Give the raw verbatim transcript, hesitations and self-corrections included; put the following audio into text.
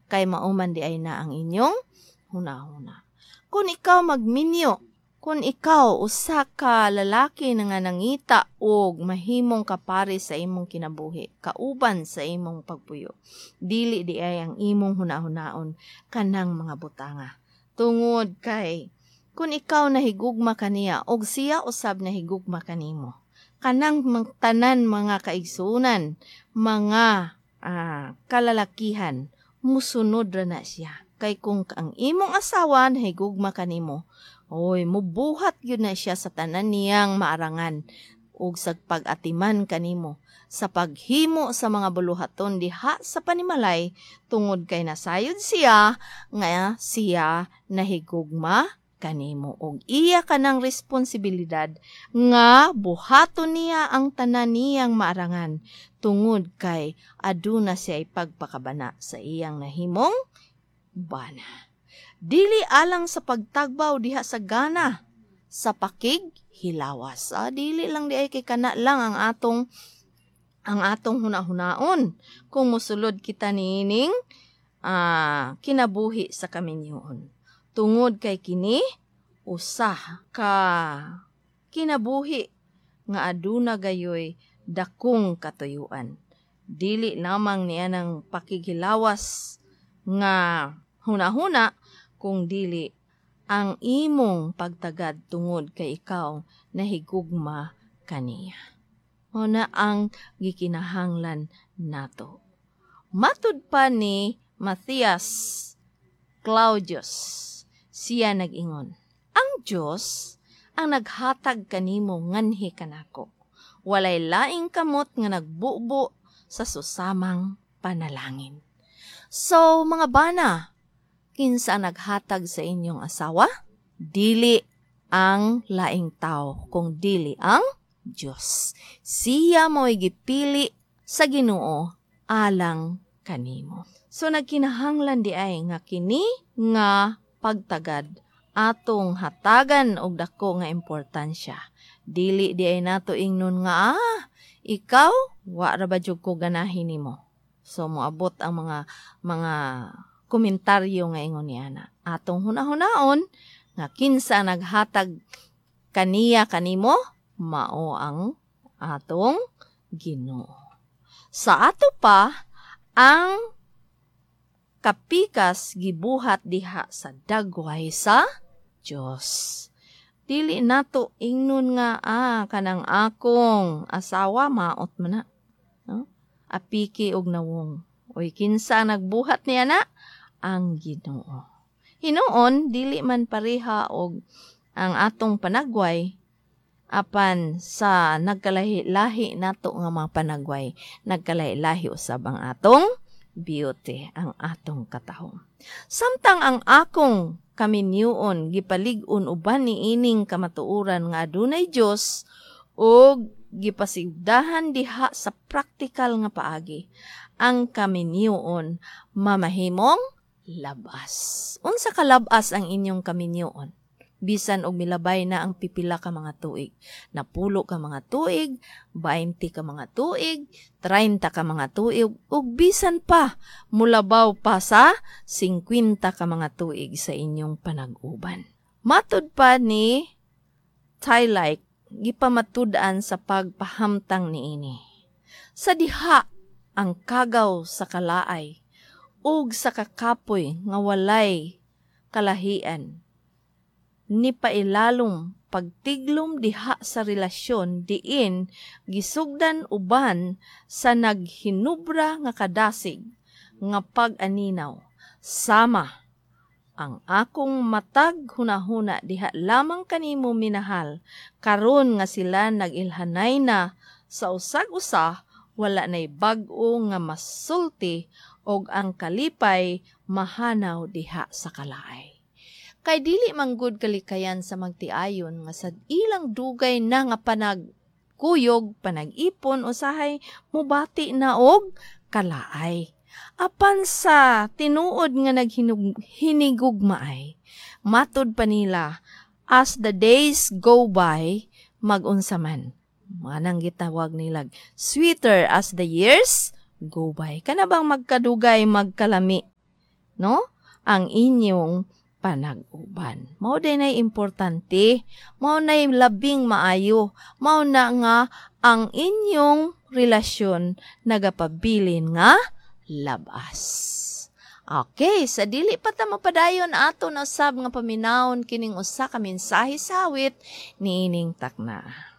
kay mauman di ay na ang inyong hunahuna. Kung ikaw magminyo, kung ikaw usa ka lalaki na nga nangita og mahimong kapari sa imong kinabuhi, kauban sa imong pagpuyo, dili di ay ang imong hunahunaon kanang mga butanga. Tungod kay kung ikaw nahigugma kaniya og siya usab nahigugma kanimo, kanang tanan mga kaigsunan, mga ah, kalalakihan, musunod ra na siya. Kay kung ang imong asawa nahigugma kanimo, oy, mubuhat yun na siya sa tanan niyang maarangan ug sa pag-atiman kanimo, sa paghimo sa mga buluhaton diha sa panimalay, tungod kay nasayod siya nga siya nahigugma kanimo og iya kanang responsibilidad nga buhaton niya ang tanan niyang maarangan, tungod kay aduna siya ipagpakabana sa iyang nahimong bana. Dili alang sa pagtagbaw diha sa gana, sa pakig hilawas. Ah, dili lang di ay kay kana lang ang atong ang atong hunahunaon kung musulod kita niining ah, kinabuhi sa kaminyoon. Tungod kay kini usa ka kinabuhi nga aduna gayoy dakong katuyuan. Dili lamang niya ng pakighilawas nga hunahuna, kung dili ang imong pagtagad tungod kay ikaw nahigugma kaniya. O na ang gikinahanglan nato. Matud pa ni Matthias Claudius, siya nag-ingon, ang Diyos ang naghatag kanimo nganhi kanako. Walay laing kamot nga nagbubo sa susamang panalangin. So, mga bana, kinsa naghatag sa inyong asawa? Dili ang laing tao, kung dili ang Diyos. Siya mo'y gipili sa Ginoo alang kanimo. So nagkinahanglan di ay nga kini nga pagtagad atong hatagan og dako nga importansya. Dili di ay nato ingnon nga ah, ikaw wa ra ba jud ko ganahin nimo. So moabot ang mga mga komentaryo nga ingon niya na. Atong hunahunaon nga kinsa naghatag kaniya kanimo, mao ang atong Ginoo. Sa ato pa ang kapikas gibuhat diha sa dagway sa Dios. Dili nato ingnon nga ah kanang akong asawa maot man na. No? Apiki og nawong. Oy kinsa nagbuhat niya na? Ang Ginoo. Hinuon dili man pareha og ang atong panagway apan sa nagkalahi-lahi nato nga mga panagway, nagkalahi-lahi usab ang atong beauty, ang atong katahom. Samtang ang akong kaminyoon gipalig-on uban ni ining kamatuoran nga adunay Dios ug gipasigdahan diha sa praktikal nga paagi, ang kaminyoon mamahimong labas. Unsa ka labas ang inyong kaminyoon? Bisan og milabay na ang pipila ka mga tuig. Napulo ka mga tuig, twenty ka mga tuig, thirty ka mga tuig, ug bisan pa mulabaw pa sa fifty ka mga tuig sa inyong panag-uban. Matud pa ni Tylike, gipamatud-an sa pagpahamtang niini. Sa diha ang kagaw sa kalaay, ug sa kakapoy nga walay kalahian, ni pailalong pagtiglom diha sa relasyon diin gisugdan uban sa naghinubra nga kadasig nga pag-aninaw. Sama ang akong matag hunahuna diha lamang kanimo minahal, karon nga sila nagilhanay na sa usag-usa, wala nay bag-o nga masulti og ang kalipay mahanaw diha sa kalaay. Kay dili manggod kalikayan sa magtiayon nga sa ilang dugay na nga panagkuyog, panag-ipon usahay mubati na og kalaay. Apan sa tinuod nga naghinigugmaay, matud pa nila, as the days go by, mag-unsa man. Manang gitawag nilag, sweeter as the years go by. Kana bang magkadugay, magkalami, no? Ang inyong panag-uban. Mao din ay importante, mao na labing maayo, mao na nga ang inyong relasyon nagapabilin nga labas. Okay, sa dili pa ta mapadayon ato na sab nga paminawon kining usa ka mensahe sa awit niining takna.